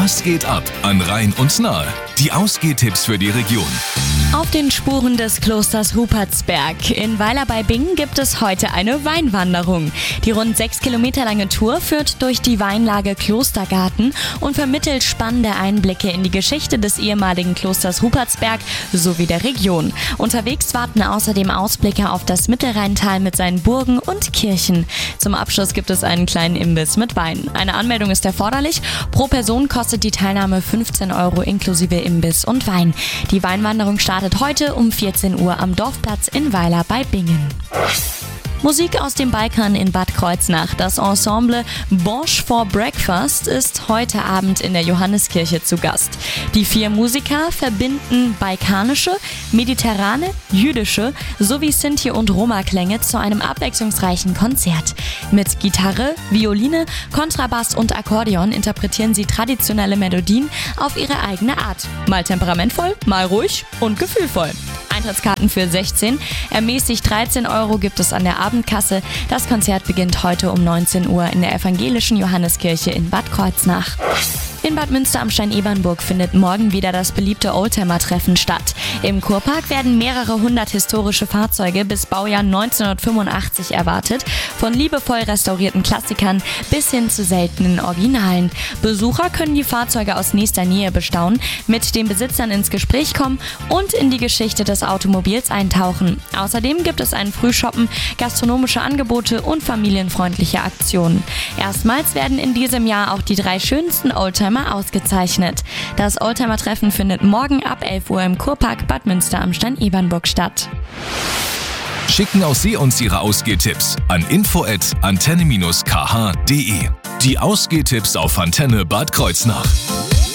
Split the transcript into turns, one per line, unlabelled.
Was geht ab an Rhein und Nahe? Die Ausgehtipps für die Region.
Auf den Spuren des Klosters Hupertsberg in Weiler bei Bingen gibt es heute eine Weinwanderung. Die rund 6 Kilometer lange Tour führt durch die Weinlage Klostergarten und vermittelt spannende Einblicke in die Geschichte des ehemaligen Klosters Hupertsberg sowie der Region. Unterwegs warten außerdem Ausblicke auf das Mittelrheintal mit seinen Burgen und Kirchen. Zum Abschluss gibt es einen kleinen Imbiss mit Wein. Eine Anmeldung ist erforderlich. Pro Person kostet die Teilnahme 15 € inklusive Imbiss und Wein. Die Weinwanderung startet heute um 14 Uhr am Dorfplatz in Weiler bei Bingen. Musik aus dem Balkan in Bad Kreuznach. Das Ensemble Borsch for Breakfast ist heute Abend in der Johanneskirche zu Gast. Die 4 Musiker verbinden balkanische, mediterrane, jüdische sowie Sinti- und Roma-Klänge zu einem abwechslungsreichen Konzert. Mit Gitarre, Violine, Kontrabass und Akkordeon interpretieren sie traditionelle Melodien auf ihre eigene Art. Mal temperamentvoll, mal ruhig und gefühlvoll. Eintrittskarten für 16, ermäßigt 13 € gibt es an der Abendkasse. Das Konzert beginnt heute um 19 Uhr in der evangelischen Johanneskirche in Bad Kreuznach. In Bad Münster am Stein-Ebernburg findet morgen wieder das beliebte Oldtimer-Treffen statt. Im Kurpark werden mehrere hundert historische Fahrzeuge bis Baujahr 1985 erwartet, von liebevoll restaurierten Klassikern bis hin zu seltenen Originalen. Besucher können die Fahrzeuge aus nächster Nähe bestaunen, mit den Besitzern ins Gespräch kommen und in die Geschichte des Automobils eintauchen. Außerdem gibt es ein Frühshoppen, gastronomische Angebote und familienfreundliche Aktionen. Erstmals werden in diesem Jahr auch die 3 schönsten Oldtimer ausgezeichnet. Das Oldtimer-Treffen findet morgen ab 11 Uhr im Kurpark Bad Münster am Stein-Ebernburg statt.
Schicken auch Sie uns Ihre Ausgehtipps an info@antenne-kh.de. Die Ausgehtipps auf Antenne Bad Kreuznach.